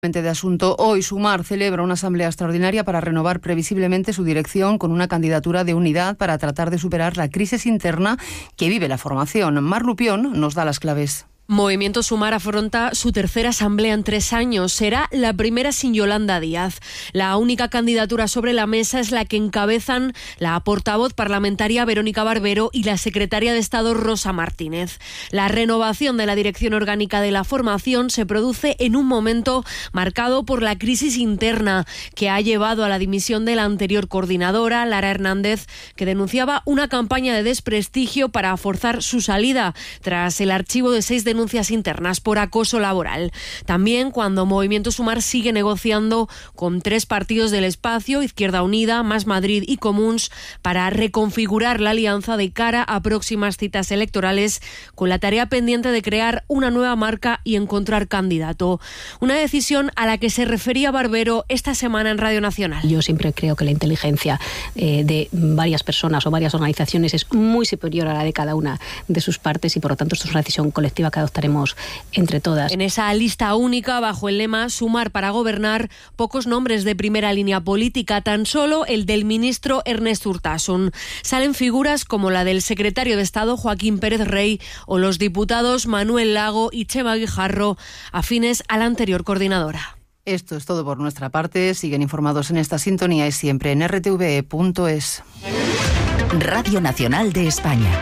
De asunto, hoy Sumar celebra una asamblea extraordinaria para renovar previsiblemente su dirección con una candidatura de unidad para tratar de superar la crisis interna que vive la formación. Mar Lupión nos da las claves. Movimiento Sumar afronta su tercera asamblea en 3 años. Será la primera sin Yolanda Díaz. La única candidatura sobre la mesa es la que encabezan la portavoz parlamentaria Verónica Barbero y la secretaria de Estado Rosa Martínez. La renovación de la dirección orgánica de la formación se produce en un momento marcado por la crisis interna que ha llevado a la dimisión de la anterior coordinadora, Lara Hernández, que denunciaba una campaña de desprestigio para forzar su salida tras el archivo de 6 denuncias internas por acoso laboral. También cuando Movimiento Sumar sigue negociando con 3 partidos del espacio, Izquierda Unida, Más Madrid y Comuns, para reconfigurar la alianza de cara a próximas citas electorales, con la tarea pendiente de crear una nueva marca y encontrar candidato. Una decisión a la que se refería Barbero esta semana en Radio Nacional. Yo siempre creo que la inteligencia de varias personas o varias organizaciones es muy superior a la de cada una de sus partes y por lo tanto esto es una decisión colectiva que adoptaremos entre todas. En esa lista única, bajo el lema Sumar para gobernar, pocos nombres de primera línea política, tan solo el del ministro Ernest Urtasun. Salen figuras como la del secretario de Estado Joaquín Pérez Rey o los diputados Manuel Lago y Chema Guijarro, afines a la anterior coordinadora. Esto es todo por nuestra parte. Siguen informados en esta sintonía y siempre en rtve.es. Radio Nacional de España.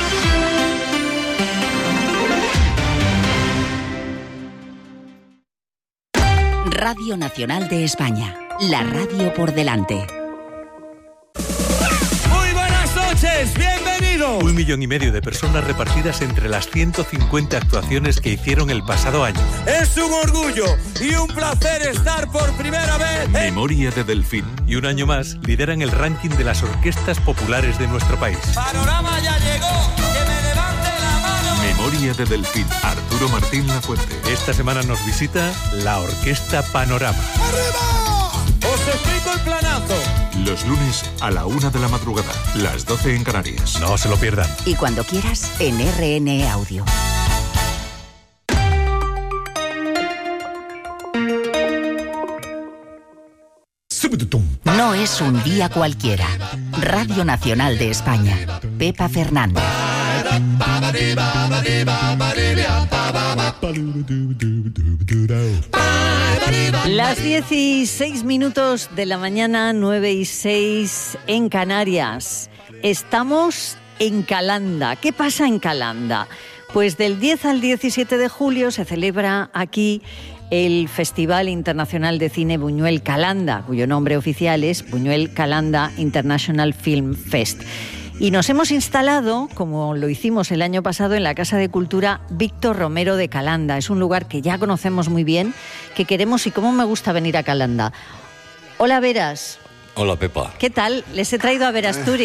Radio Nacional de España, la radio por delante. Muy buenas noches, bienvenidos. 1,5 millones de personas repartidas entre las 150 actuaciones que hicieron el pasado año. Es un orgullo y un placer estar por primera vez. Memoria de Delfín. Y un año más lideran el ranking de las orquestas populares de nuestro país. Panorama ya llegó, que me levante la mano. Memoria de Delfín. Arturo Martín Lafuente. Esta semana nos visita la Orquesta Panorama. ¡Arriba! Os explico el planazo. Los lunes a la 1 de la madrugada, las 12 en Canarias. No se lo pierdan. Y cuando quieras, en RN Audio. No es un día cualquiera. Radio Nacional de España. Pepa Fernández. Las 16 minutos de la mañana, 9:06 en Canarias. Estamos en Calanda. ¿Qué pasa en Calanda? Pues del 10 al 17 de julio se celebra aquí el Festival Internacional de Cine Buñuel Calanda, cuyo nombre oficial es Buñuel Calanda International Film Fest. Y nos hemos instalado, como lo hicimos el año pasado, en la Casa de Cultura Víctor Romero de Calanda. Es un lugar que ya conocemos muy bien, que queremos y cómo me gusta venir a Calanda. Hola, Veras. Hola, Pepa. ¿Qué tal? Les he traído a Verasturi.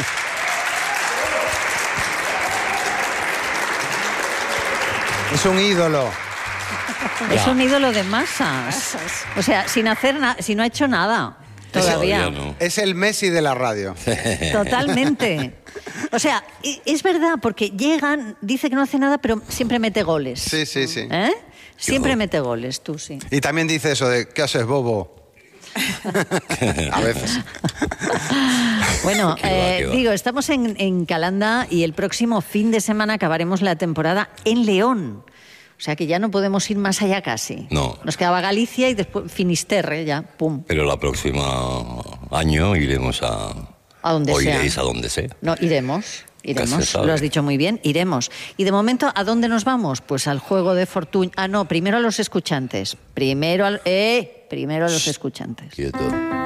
Es un ídolo. Es un ídolo de masas. O sea, sin hacer nada, si no ha hecho nada. Todavía no. Es el Messi de la radio. Totalmente. O sea, es verdad, porque llegan, dice que no hace nada, pero siempre mete goles. Sí. ¿Eh? Siempre mete goles, tú sí. Y también dice eso de, ¿qué haces, bobo? A veces. Bueno, Qué va. digo, estamos en Calanda y el próximo fin de semana acabaremos la temporada en León. O sea que ya no podemos ir más allá casi. No. Nos quedaba Galicia y después Finisterre, ya, pum. Pero la próxima año iremos a donde sea. O iréis a donde sea. No, iremos. Nunca se sabe. Lo has dicho muy bien, iremos. Y de momento, ¿a dónde nos vamos? Pues al juego de fortuna. Ah, no, primero a los escuchantes. Primero a los escuchantes. Quieto.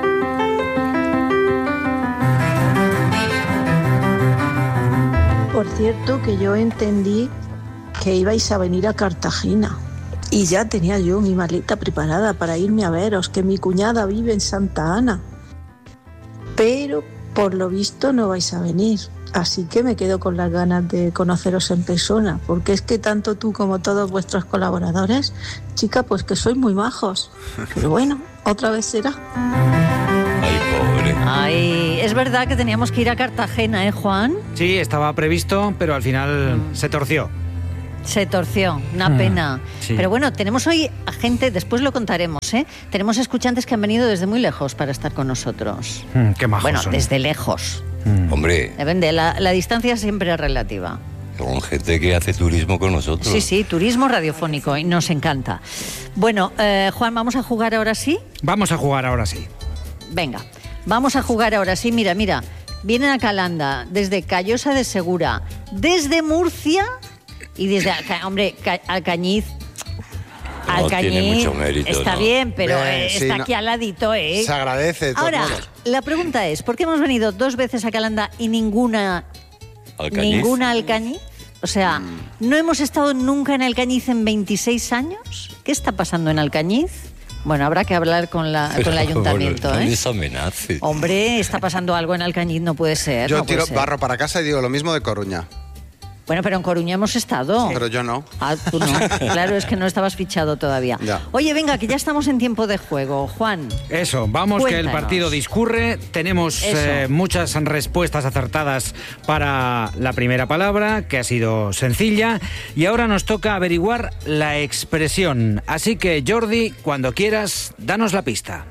Por cierto, que yo entendí que ibais a venir a Cartagena y ya tenía yo mi maleta preparada para irme a veros, que mi cuñada vive en Santa Ana. Pero por lo visto no vais a venir, así que me quedo con las ganas de conoceros en persona, porque es que tanto tú como todos vuestros colaboradores, chica, pues que sois muy majos. Pero bueno, otra vez será. Ay, pobre. Ay, es verdad que teníamos que ir a Cartagena, ¿eh, Juan? Sí, estaba previsto, pero al final se torció. Se torció, una pena. Sí. Pero bueno, tenemos hoy a gente, después lo contaremos, ¿eh? Tenemos escuchantes que han venido desde muy lejos para estar con nosotros. Qué majos Bueno, son. desde lejos. Hombre, Depende, la distancia siempre es relativa. con gente que hace turismo con nosotros. Sí, turismo radiofónico y nos encanta. Bueno, Juan, ¿vamos a jugar ahora sí? Vamos a jugar ahora sí. Venga, vamos a jugar ahora sí. Mira, vienen a Calanda desde Callosa de Segura, desde Murcia y desde, Alcañiz. No tiene mucho mérito, está ¿no? bien, pero Bien, sí, está no. aquí al ladito, ¿eh? Se agradece, de todos Ahora, modos. la pregunta es, ¿por qué hemos venido 2 veces a Calanda y ninguna Alcañiz? O sea, ¿no hemos estado nunca en Alcañiz en 26 años? ¿Qué está pasando en Alcañiz? Bueno, habrá que hablar con el ayuntamiento, Bueno, no ¿eh? les amenaces. Hombre, está pasando algo en Alcañiz, no puede ser. Yo no puede tiro ser. barro para casa y digo lo mismo de Coruña. Bueno, pero en Coruña hemos estado. Pero yo no. Ah, tú no. Claro, es que no estabas fichado todavía. Ya. Oye, venga, que ya estamos en tiempo de juego. Juan. Eso, vamos, que el Cuéntanos. partido discurre. Tenemos Eso. muchas respuestas acertadas para la primera palabra, que ha sido sencilla. Y ahora nos toca averiguar la expresión. Así que, Jordi, cuando quieras, danos la pista.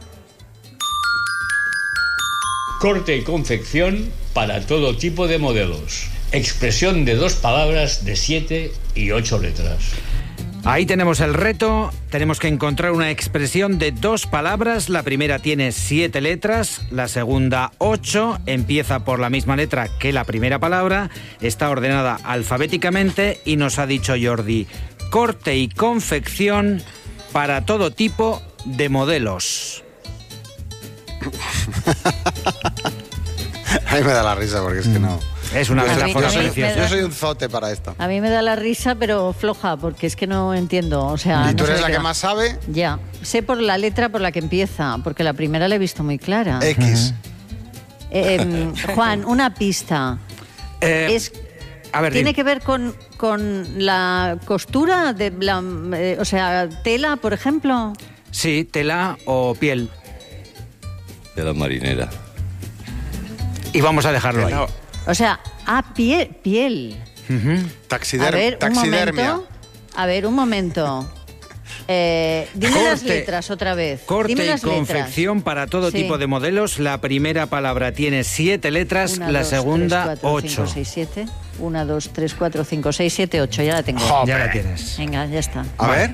Corte y confección para todo tipo de modelos. Expresión de 2 palabras de 7 y 8 letras. Ahí tenemos el reto. Tenemos que encontrar una expresión de 2 palabras. La primera tiene 7 letras, la segunda 8. Empieza por la misma letra que la primera palabra. Está ordenada alfabéticamente y nos ha dicho Jordi: corte y confección para todo tipo de modelos. A mí me da la risa porque es que no. Es una Yo de las soy- fotos yo soy- deliciosas. Yo soy un zote para esto. A mí me da la risa, pero floja, porque es que no entiendo. O sea, ¿Y tú no sé eres de la qué que va. más sabe? Ya. Sé por la letra por la que empieza, porque la primera la he visto muy clara. X. Juan, una pista. Es, a ver, ¿tiene dime. que ver con la costura? De la, o sea, tela, por ejemplo. Sí, tela o piel. De la marinera. Y vamos a dejarlo ahí. O sea, piel. A ver, taxidermia. un momento. Dime las Corte. letras otra vez. Corte Dime y las letras. confección para todo Sí. tipo de modelos. La primera palabra tiene 7 letras, 1, la 2, segunda 3, 4, 8. 5, 6, 7. 1, 2, 3, 4, 5, 6, 7, 8. Ya la tengo. Ya la tienes. Venga, ya está. A ver.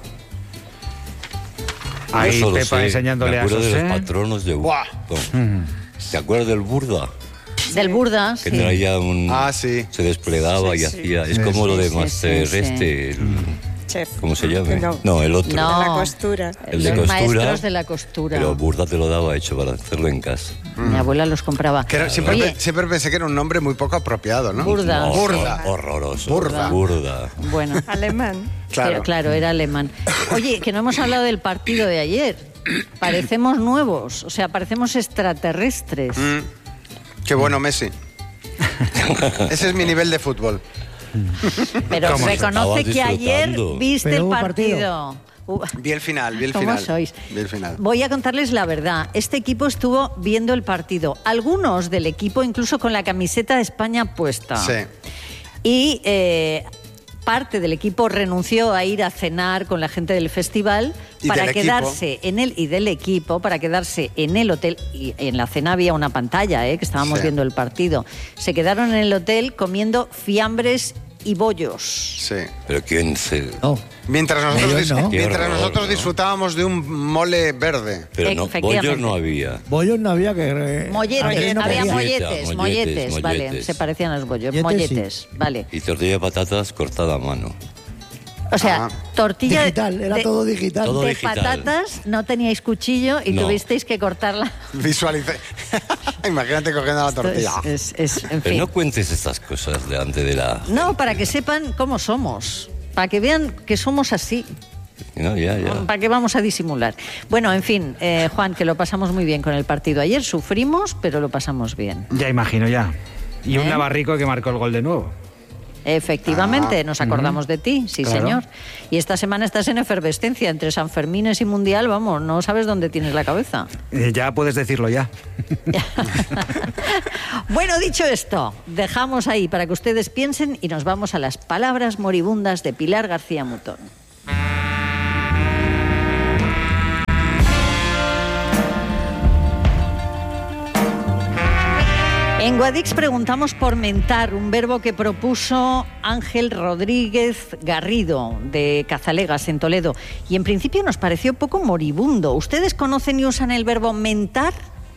Ahí Yo solo Pepa sé, enseñándole me a acuerdo de José. los patronos de ¿Te acuerdas del burda? Del Burda, Que sí. traía un... Ah, sí. Se desplegaba y hacía... Es como lo de Master sí. ¿Cómo se llama? No. No, el otro. No. De la costura. El de Los costura. maestros de la costura. Pero burda te lo daba hecho para hacerlo en casa. Mi abuela los compraba. Que era- siempre, Oye, siempre pensé que era un nombre muy poco apropiado, ¿no? Burda. No, Burda. Horroroso. Burda. Burda. bueno, Alemán. Claro. claro, era alemán. Oye, que no hemos hablado del partido de ayer. Parecemos nuevos, o sea, parecemos extraterrestres. Qué bueno, Messi. Ese es mi nivel de fútbol. Pero ¿Cómo? reconoce Estabas que ayer disfrutando. viste Pero el hubo partido. Vi el final, vi el ¿Cómo final. sois? Vi el final. Voy a contarles la verdad. Este equipo estuvo viendo el partido. Algunos del equipo incluso con la camiseta de España puesta. Sí. Y parte del equipo renunció a ir a cenar con la gente del festival Y para del quedarse en el y del equipo para quedarse en el hotel. Y en la cena había una pantalla, que estábamos Sí. viendo el partido. Se quedaron en el hotel comiendo fiambres y bollos. Sí. Pero ¿quién se...? Mientras nosotros, Bollos no. Qué horror, nosotros ¿no? disfrutábamos de un mole verde. Pero no, Efectivamente. bollos no había. Bollos no había que... Molletes, aquello no había quería. molletes, Molletes, vale, molletes. se parecían a los bollos, Molletes, molletes, vale. Y tortilla de patatas cortada a mano. O sea, tortilla Digital, era todo digital. Todo de digital. patatas, no teníais cuchillo y No. tuvisteis que cortarla. Visualicé. Imagínate cogiendo la Esto tortilla. en Pero fin. no cuentes estas cosas delante de la... No, para que sepan cómo somos, para que vean que somos así. No, ya. ¿Para qué vamos a disimular? Bueno, en fin, Juan, que lo pasamos muy bien con el partido. Ayer sufrimos, pero lo pasamos bien. Ya imagino, ya. Y un ¿Eh? Navarrico que marcó el gol de nuevo. Efectivamente, nos acordamos de ti, sí, claro. señor. Y esta semana estás en efervescencia entre Sanfermines y Mundial, vamos, no sabes dónde tienes la cabeza. Ya puedes decirlo ya. Bueno, dicho esto, dejamos ahí para que ustedes piensen y nos vamos a las palabras moribundas de Pilar García Mutón. En Guadix preguntamos por mentar, un verbo que propuso Ángel Rodríguez Garrido, de Cazalegas, en Toledo. Y en principio nos pareció poco moribundo. ¿Ustedes conocen y usan el verbo mentar?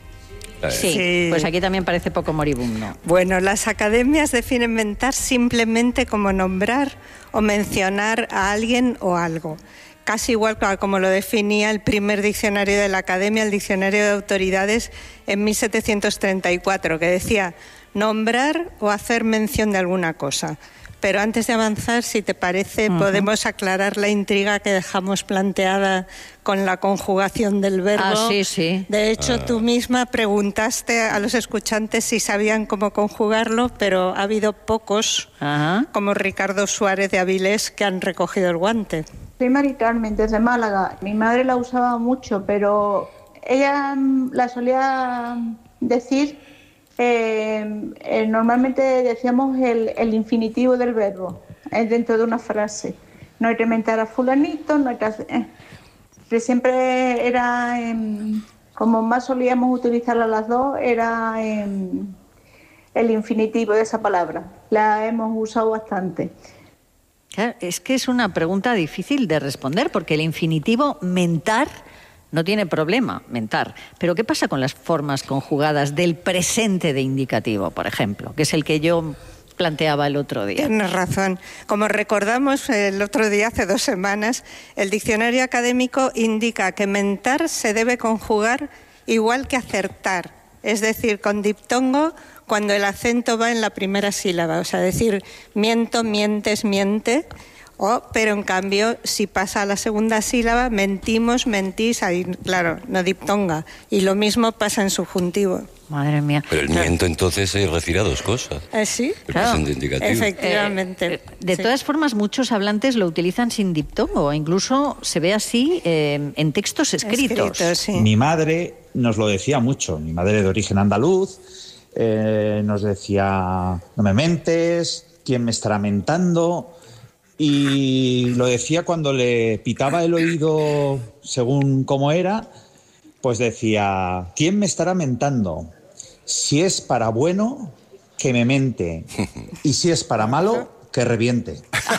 Sí, pues aquí también parece poco moribundo. Bueno, las academias definen mentar simplemente como nombrar o mencionar a alguien o algo. Casi igual como lo definía el primer diccionario de la Academia, el Diccionario de Autoridades, en 1734, que decía nombrar o hacer mención de alguna cosa. Pero antes de avanzar, si te parece, podemos aclarar la intriga que dejamos planteada con la conjugación del verbo. Sí. De hecho, tú misma preguntaste a los escuchantes si sabían cómo conjugarlo, pero ha habido pocos, como Ricardo Suárez de Avilés, que han recogido el guante. Soy Mari Carmen, desde Málaga. Mi madre la usaba mucho, pero ella la solía decir, normalmente decíamos el infinitivo del verbo dentro de una frase. No hay que mentar a fulanito, no hay que siempre era, como más solíamos utilizarla las dos, era el infinitivo de esa palabra. La hemos usado bastante. Claro, es que es una pregunta difícil de responder, porque el infinitivo mentar no tiene problema, mentar. Pero ¿qué pasa con las formas conjugadas del presente de indicativo, por ejemplo, que es el que yo planteaba el otro día? Tienes razón. Como recordamos el otro día, hace 2 semanas, el diccionario académico indica que mentar se debe conjugar igual que acertar, es decir, con diptongo cuando el acento va en la primera sílaba, o sea, decir miento, mientes, miente, pero en cambio, si pasa a la segunda sílaba, mentimos, mentís, ahí, claro, no diptonga. Y lo mismo pasa en subjuntivo. Madre mía. Pero el miento entonces se refiere a 2 cosas. Sí, el presente indicativo. Efectivamente. De todas formas, muchos hablantes lo utilizan sin diptongo, incluso se ve así en textos escritos. Mi madre nos lo decía mucho, mi madre de origen andaluz, nos decía, no me mentes, ¿quién me estará mentando? Y lo decía cuando le pitaba el oído según cómo era, pues decía, ¿quién me estará mentando? Si es para bueno, que me mente, y si es para malo, que reviente.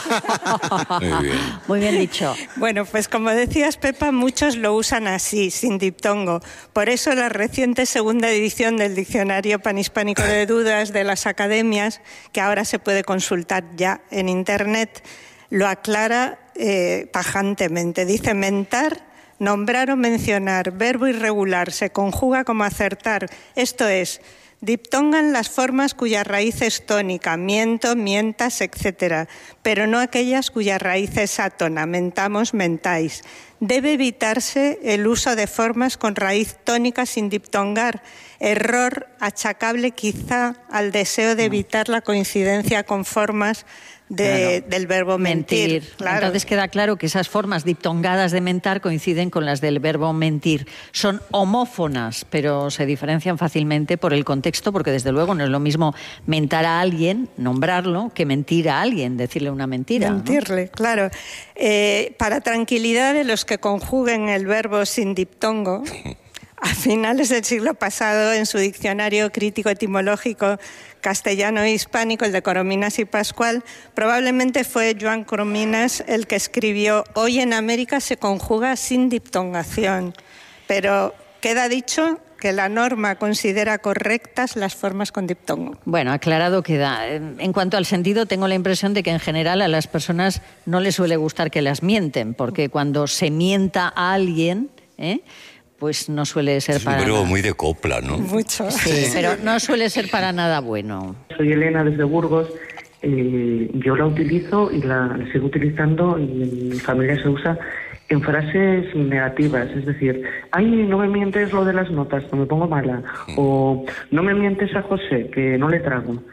Muy bien dicho. Bueno, pues como decías, Pepa, muchos lo usan así, sin diptongo. Por eso la reciente segunda edición del Diccionario Panhispánico de Dudas de las Academias, que ahora se puede consultar ya en Internet, lo aclara tajantemente. Dice: mentar, nombrar o mencionar, verbo irregular, se conjuga como acertar. Esto es, diptongan las formas cuya raíz es tónica, miento, mientas, etc., pero no aquellas cuya raíz es átona, mentamos, mentáis. Debe evitarse el uso de formas con raíz tónica sin diptongar, error achacable quizá al deseo de evitar la coincidencia con formas del verbo mentir. Claro. Entonces queda claro que esas formas diptongadas de mentar coinciden con las del verbo mentir. Son homófonas, pero se diferencian fácilmente por el contexto, porque desde luego no es lo mismo mentar a alguien, nombrarlo, que mentir a alguien, decirle una mentira. Mentirle, ¿no? Claro. Para tranquilidad de los que conjuguen el verbo sin diptongo, a finales del siglo pasado, en su diccionario crítico etimológico castellano e hispánico, el de Corominas y Pascual, probablemente fue Joan Corominas el que escribió: hoy en América se conjuga sin diptongación. Pero queda dicho que la norma considera correctas las formas con diptongo. Bueno, aclarado queda. En cuanto al sentido, tengo la impresión de que en general a las personas no les suele gustar que las mienten, porque cuando se mienta a alguien, pues no suele ser para nada. Es un verbo muy de copla, ¿no? Mucho. Sí, pero no suele ser para nada bueno. Soy Elena desde Burgos. Yo la utilizo y la sigo utilizando, y en mi familia se usa en frases negativas. Es decir, ay, no me mientes lo de las notas, que me pongo mala. O no me mientes a José, que no le trago.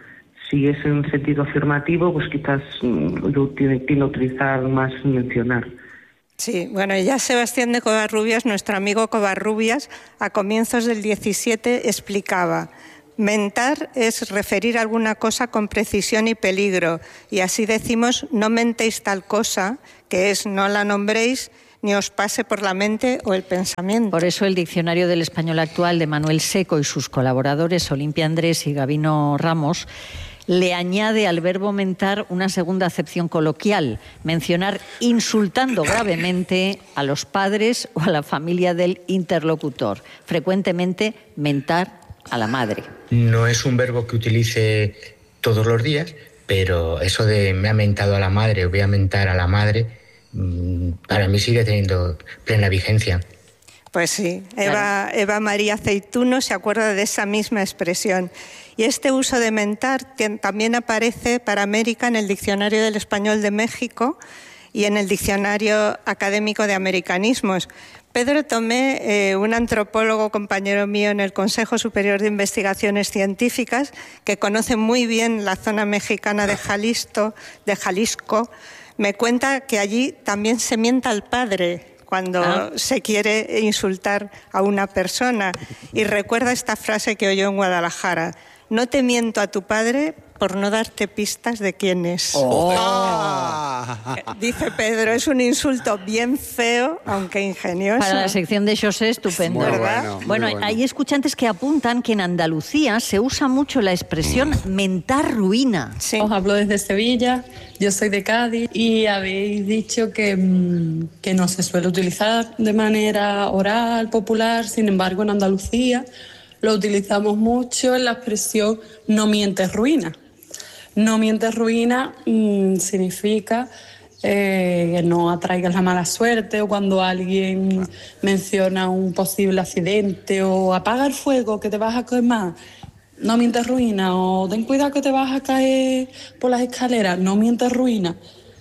Si es en sentido afirmativo, pues quizás lo tiene a utilizar más mencionar. Sí, bueno, ya Sebastián de Covarrubias, nuestro amigo Covarrubias, a comienzos del 17 explicaba: mentar es referir alguna cosa con precisión y peligro, y así decimos no mentéis tal cosa, que es no la nombréis, ni os pase por la mente o el pensamiento. Por eso el Diccionario del Español Actual de Manuel Seco y sus colaboradores, Olimpia Andrés y Gabino Ramos, le añade al verbo mentar una segunda acepción coloquial: mencionar insultando gravemente a los padres o a la familia del interlocutor. Frecuentemente, mentar a la madre. No es un verbo que utilice todos los días, pero eso de me ha mentado a la madre o voy a mentar a la madre, para mí sigue teniendo plena vigencia. Pues sí, Eva María Aceituno se acuerda de esa misma expresión. Y este uso de mentar también aparece para América en el Diccionario del Español de México y en el Diccionario Académico de Americanismos. Pedro Tomé, un antropólogo compañero mío en el Consejo Superior de Investigaciones Científicas, que conoce muy bien la zona mexicana de Jalisco, me cuenta que allí también se mienta al padre cuando se quiere insultar a una persona. Y recuerda esta frase que oyó en Guadalajara: no te miento a tu padre por no darte pistas de quién es. Dice Pedro, es un insulto bien feo, aunque ingenioso. Para la sección de José, estupendo. ¿Verdad? Bueno, hay escuchantes que apuntan que en Andalucía se usa mucho la expresión mentar ruina. Sí. Os hablo desde Sevilla, yo soy de Cádiz, y habéis dicho que no se suele utilizar de manera oral, popular. Sin embargo, en Andalucía lo utilizamos mucho en la expresión no mientes ruina. No mientes ruina significa que no atraigas la mala suerte, o cuando alguien menciona un posible accidente, o apaga el fuego que te vas a quemar, no mientes ruina, o ten cuidado que te vas a caer por las escaleras, no mientes ruina.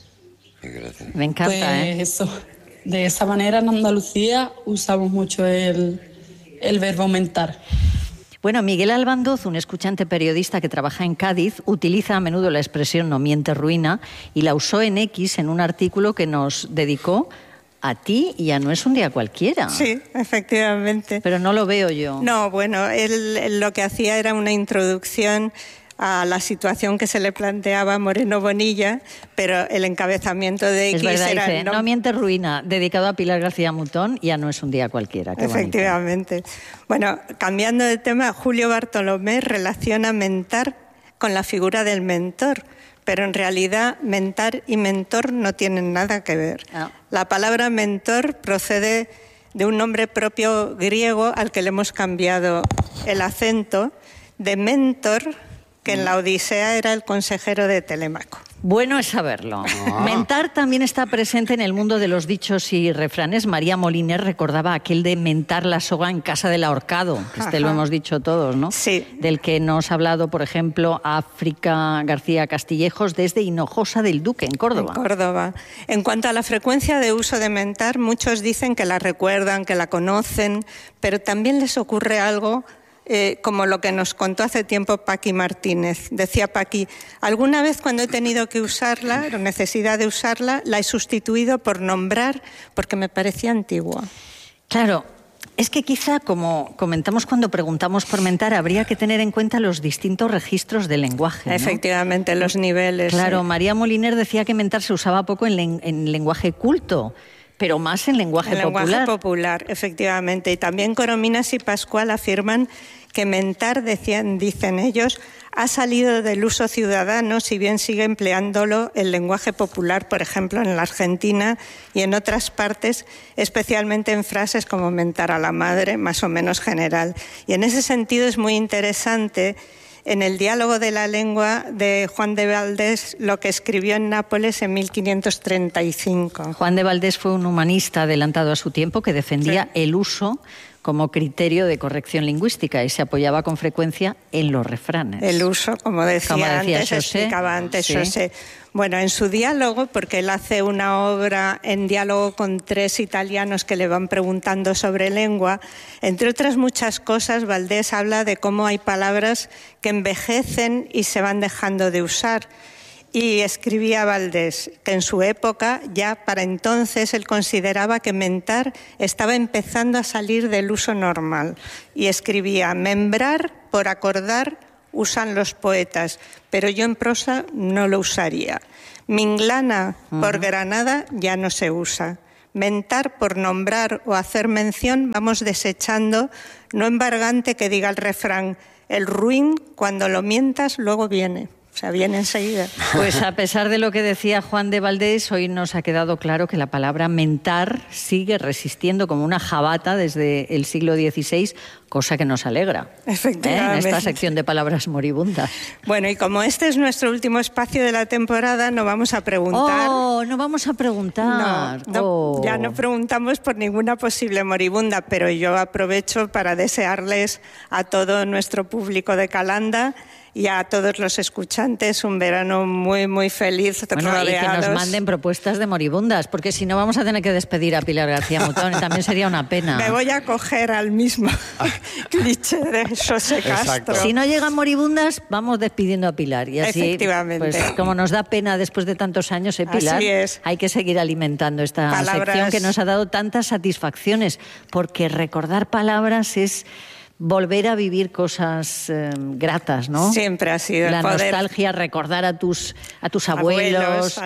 Me encanta, pues eso, de esa manera en Andalucía usamos mucho el verbo mentar. Bueno, Miguel Albandoz, un escuchante periodista que trabaja en Cádiz, utiliza a menudo la expresión no mientes ruina y la usó en X en un artículo que nos dedicó a ti y a No es un día cualquiera. Sí, efectivamente. Pero no lo veo yo. No, bueno, él lo que hacía era una introducción a la situación que se le planteaba a Moreno Bonilla, pero el encabezamiento de X era... Dice, no mientes ruina, dedicado a Pilar García Mutón y a No es un día cualquiera. Qué efectivamente. Bonito. Bueno, cambiando de tema, Julio Bartolomé relaciona mentar con la figura del mentor, pero en realidad mentar y mentor no tienen nada que ver. La palabra mentor procede de un nombre propio griego al que le hemos cambiado el acento, de mentor, que en la Odisea era el consejero de Telémaco. Bueno es saberlo. Mentar también está presente en el mundo de los dichos y refranes. María Moliner recordaba aquel de mentar la soga en casa del ahorcado, que lo hemos dicho todos, ¿no? Sí. Del que nos ha hablado, por ejemplo, África García Castillejos desde Hinojosa del Duque, en Córdoba. En Córdoba. En cuanto a la frecuencia de uso de mentar, muchos dicen que la recuerdan, que la conocen, pero también les ocurre algo como lo que nos contó hace tiempo Paqui Martínez. Decía Paqui, alguna vez cuando he tenido que usarla, o necesidad de usarla, la he sustituido por nombrar porque me parecía antigua. Claro, es que quizá, como comentamos cuando preguntamos por mentar, habría que tener en cuenta los distintos registros del lenguaje, ¿no? Efectivamente, los niveles. Claro, sí. María Moliner decía que mentar se usaba poco en lenguaje culto, pero más en lenguaje popular. En lenguaje popular, efectivamente. Y también Corominas y Pascual afirman que mentar, dicen ellos, ha salido del uso ciudadano, si bien sigue empleándolo el lenguaje popular, por ejemplo, en la Argentina y en otras partes, especialmente en frases como mentar a la madre, más o menos general. Y en ese sentido es muy interesante en el Diálogo de la Lengua de Juan de Valdés, lo que escribió en Nápoles en 1535. Juan de Valdés fue un humanista adelantado a su tiempo que defendía el uso como criterio de corrección lingüística y se apoyaba con frecuencia en los refranes. El uso, como decía antes, José, explicaba antes sí. José. Bueno, en su diálogo, porque él hace una obra en diálogo con 3 italianos que le van preguntando sobre lengua, entre otras muchas cosas, Valdés habla de cómo hay palabras que envejecen y se van dejando de usar. Y escribía Valdés que en su época, ya para entonces, él consideraba que mentar estaba empezando a salir del uso normal. Y escribía: membrar, por acordar, usan los poetas, pero yo en prosa no lo usaría. Minglana, por Granada, ya no se usa. Mentar, por nombrar o hacer mención, vamos desechando, no embargante que diga el refrán: el ruin, cuando lo mientas, luego viene. O sea, viene enseguida. Pues a pesar de lo que decía Juan de Valdés, hoy nos ha quedado claro que la palabra mentar sigue resistiendo como una jabata desde el siglo XVI, cosa que nos alegra. Efectivamente. En esta sección de palabras moribundas. Bueno, y como este es nuestro último espacio de la temporada, no vamos a preguntar. Oh, no vamos a preguntar. No, ya no preguntamos por ninguna posible moribunda, pero yo aprovecho para desearles a todo nuestro público de Calanda y a todos los escuchantes un verano muy, muy feliz, rodeados. Y que nos manden propuestas de moribundas, porque si no vamos a tener que despedir a Pilar García Mutón, y también sería una pena. Me voy a coger al mismo cliché de José Castro. Si no llegan moribundas, vamos despidiendo a Pilar. Y así, efectivamente. Pues como nos da pena después de tantos años, Pilar, así es. Hay que seguir alimentando esta sección que nos ha dado tantas satisfacciones, porque recordar palabras es volver a vivir cosas gratas, ¿no? Siempre ha sido la el poder. Nostalgia, recordar a tus abuelos,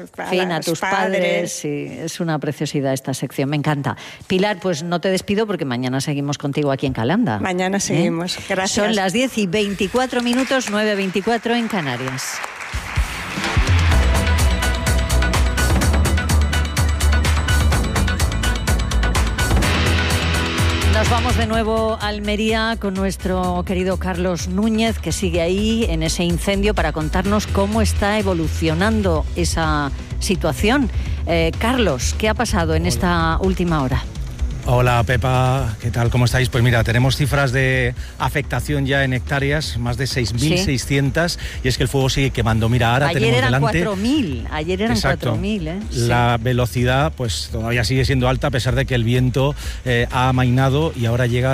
a tus padres. Sí, es una preciosidad esta sección, me encanta. Pilar, pues no te despido porque mañana seguimos contigo aquí en Calanda. Mañana seguimos, gracias. Son las 10:24, 9:24 en Canarias. Nos vamos de nuevo a Almería con nuestro querido Carlos Núñez, que sigue ahí en ese incendio para contarnos cómo está evolucionando esa situación. Carlos, ¿qué ha pasado en esta última hora? Hola Pepa, ¿qué tal? ¿Cómo estáis? Pues mira, tenemos cifras de afectación ya en hectáreas, más de 6.600, sí. Y es que el fuego sigue quemando. Mira, ahora ayer tenemos eran delante... 4.000, ayer eran 4.000, ¿eh? La velocidad pues todavía sigue siendo alta a pesar de que el viento ha amainado y ahora llega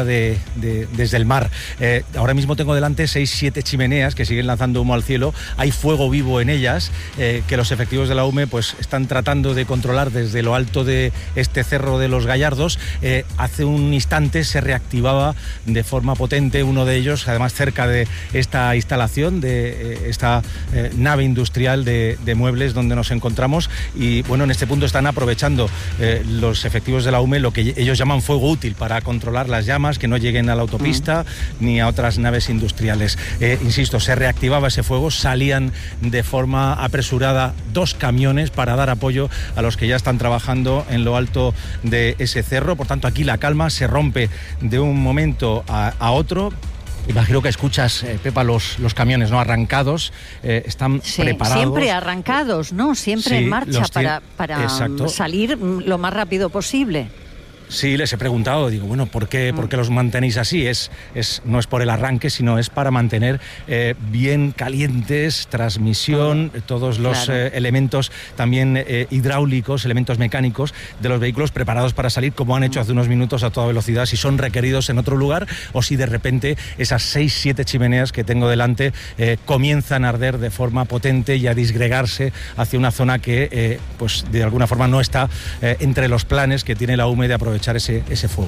desde el mar. Ahora mismo tengo delante 6-7 chimeneas que siguen lanzando humo al cielo. Hay fuego vivo en ellas que los efectivos de la UME pues están tratando de controlar desde lo alto de este cerro de los Gallardos. Hace un instante se reactivaba de forma potente uno de ellos, además cerca de esta instalación, de esta nave industrial de muebles donde nos encontramos. Y bueno, en este punto están aprovechando los efectivos de la UME lo que ellos llaman fuego útil para controlar las llamas, que no lleguen a la autopista ni a otras naves industriales. Insisto, se reactivaba ese fuego, salían de forma apresurada 2 camiones para dar apoyo a los que ya están trabajando en lo alto de ese cerro. Por tanto, aquí la calma se rompe de un momento a otro. Imagino que escuchas, Pepa, los camiones no arrancados, están preparados. Siempre arrancados, ¿no? Siempre en marcha para salir lo más rápido posible. Sí, les he preguntado, digo, bueno, ¿por qué los mantenéis así? No es por el arranque, sino es para mantener bien calientes, transmisión, todos los elementos también hidráulicos, elementos mecánicos de los vehículos preparados para salir, como han hecho hace unos minutos a toda velocidad, si son requeridos en otro lugar o si de repente esas 6-7 chimeneas que tengo delante comienzan a arder de forma potente y a disgregarse hacia una zona que, pues de alguna forma no está entre los planes que tiene la UME de aprovechar ese fuego.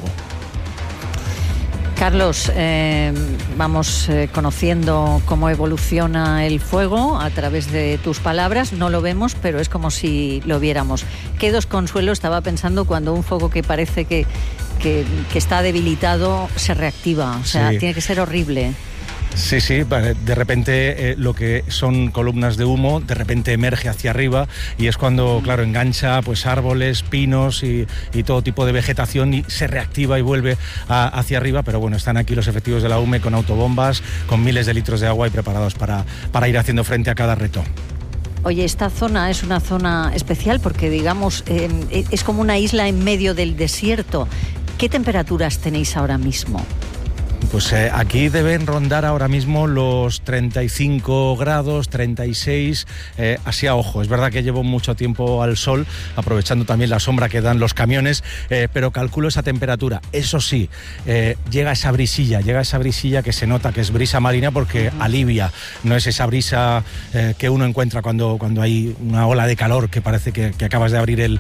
Carlos, vamos conociendo cómo evoluciona el fuego a través de tus palabras. No lo vemos, pero es como si lo viéramos. Qué desconsuelo estaba pensando cuando un fuego que parece que está debilitado se reactiva. O sea, sí. Tiene que ser horrible. Sí, de repente lo que son columnas de humo, de repente emerge hacia arriba y es cuando, claro, engancha pues árboles, pinos y todo tipo de vegetación y se reactiva y vuelve hacia arriba, pero bueno, están aquí los efectivos de la UME con autobombas, con miles de litros de agua y preparados para ir haciendo frente a cada reto. Oye, esta zona es una zona especial porque, digamos, es como una isla en medio del desierto. ¿Qué temperaturas tenéis ahora mismo? Pues aquí deben rondar ahora mismo los 35 grados, 36, así a ojo. Es verdad que llevo mucho tiempo al sol, aprovechando también la sombra que dan los camiones, pero calculo esa temperatura. Eso sí, llega esa brisilla que se nota que es brisa marina porque alivia. No es esa brisa que uno encuentra cuando hay una ola de calor que parece que acabas de abrir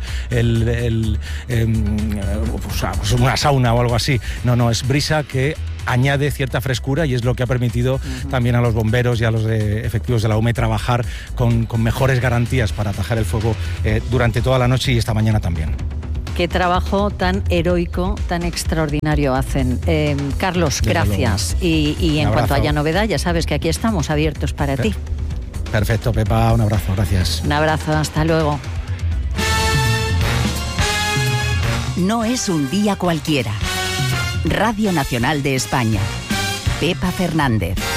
pues una sauna o algo así. No, es brisa que añade cierta frescura y es lo que ha permitido también a los bomberos y a los efectivos de la UME trabajar con mejores garantías para atajar el fuego durante toda la noche y esta mañana también. Qué trabajo tan heroico, tan extraordinario hacen. Carlos, desde gracias. Y en cuanto haya novedad, ya sabes que aquí estamos abiertos para ti. Perfecto, Pepa, un abrazo, gracias. Un abrazo, hasta luego. No es un día cualquiera. Radio Nacional de España. Pepa Fernández.